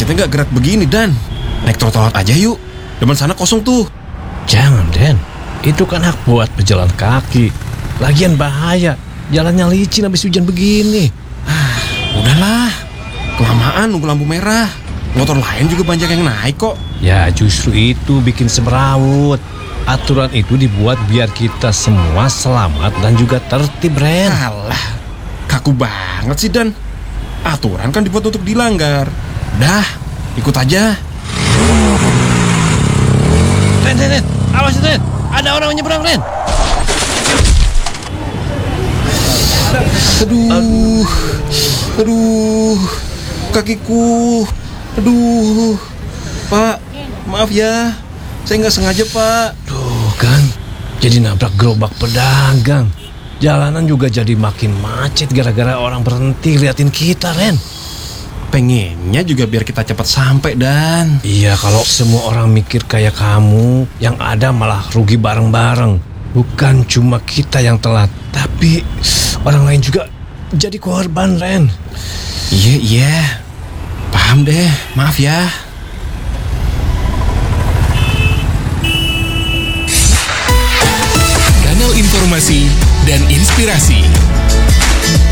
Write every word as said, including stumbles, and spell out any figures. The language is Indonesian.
macetnya nggak gerak begini, Dan. Naik trotoar aja yuk. Depan sana kosong tuh. Jangan, Den. Itu kan hak buat pejalan kaki. Lagian bahaya. Jalannya licin habis hujan begini. Udahlah, kelamaan nunggu lampu merah. Motor lain juga banyak yang naik kok. Ya justru itu bikin semrawut. Aturan itu dibuat biar kita semua selamat dan juga tertib, Ren. Alah, kaku banget sih, Dan. Aturan kan dibuat untuk dilanggar. Dah, ikut aja. Ren, Ren, Ren. Awas, Ren. Ada orang menyeberang, Ren. Aduh, aduh, kakiku. Aduh, Pak, maaf ya. Saya nggak sengaja, Pak. Tuh kan, jadi nabrak gerobak pedagang. Jalanan juga jadi makin macet gara-gara orang berhenti liatin kita, Ren. Pengennya juga biar kita cepat sampai, Dan. Iya, kalau semua orang mikir kayak kamu, yang ada malah rugi bareng-bareng. Bukan cuma kita yang telat, tapi orang lain juga jadi korban, Ren. Iya, iya. Paham deh, maaf ya. Kanal informasi dan inspirasi